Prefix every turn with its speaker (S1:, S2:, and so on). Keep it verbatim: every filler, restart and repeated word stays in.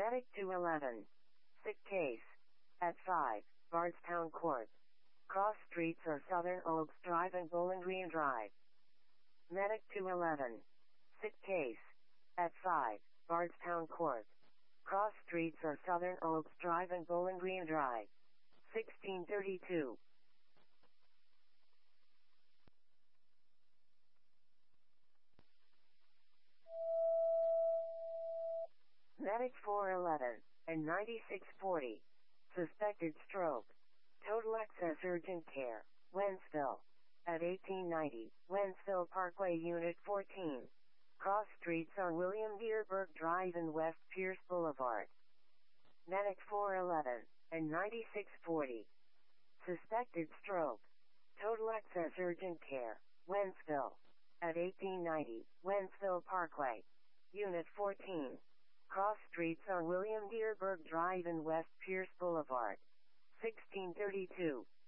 S1: Medic two eleven. Sick case. At five, Bardstown Court. Cross streets are Southern Oaks Drive and Bowling Green Drive. Medic two eleven. Sick case. At five, Bardstown Court. Cross streets are Southern Oaks Drive and Bowling Green Drive. sixteen thirty-two. Medic four eleven and ninety-six forty. Suspected stroke. Total access urgent care. Wentzville. At eighteen ninety, Wentzville Parkway Unit fourteen. Cross streets on William Dearberg Drive and West Pierce Boulevard. Medic four eleven and ninety-six forty. Suspected stroke. Total access urgent care. Wentzville. At eighteen ninety, Wentzville Parkway. Unit fourteen. Cross streets on William Dearberg Drive and West Pierce Boulevard. sixteen thirty-two.